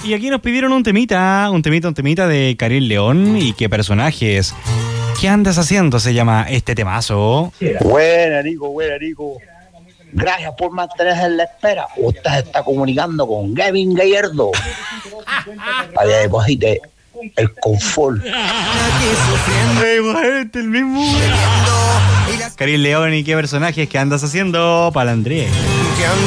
Y aquí nos pidieron un temita de Karim León y qué personajes. ¿Qué andas haciendo? Se llama este temazo. Buena, Nico. Gracias por mantenerse en la espera. Usted se está comunicando con Kevin Gallardo para que deposite el confort. El mismo. Karim León y qué personajes. ¿Qué andas haciendo? Para Andrés.